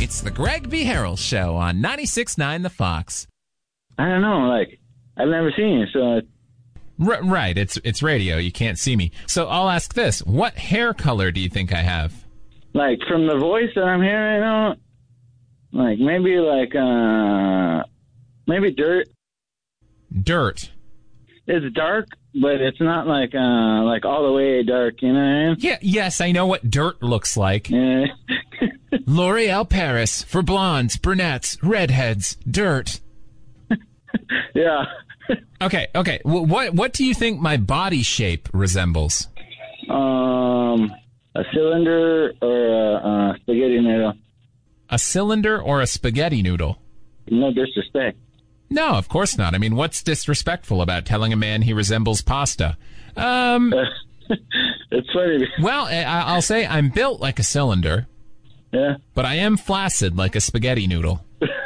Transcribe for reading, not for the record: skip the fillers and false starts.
It's the Greg B. Harrell Show on 96.9 The Fox. I don't know, like, I've never seen it, so... Right, it's radio. You can't see me. So I'll ask this. What hair color do you think I have? Like, from the voice that I'm hearing right now, like, maybe dirt. Dirt. It's dark, but it's not like all the way dark, you know what I mean? Yeah, yes, I know what dirt looks like. Yeah. L'Oreal Paris for blondes, brunettes, redheads, dirt. Yeah. Okay. What do you think my body shape resembles? A cylinder or a spaghetti noodle. A cylinder or a spaghetti noodle? No disrespect. No, of course not. I mean, what's disrespectful about telling a man he resembles pasta? It's funny. Well, I'll say I'm built like a cylinder. Yeah. But I am flaccid like a spaghetti noodle.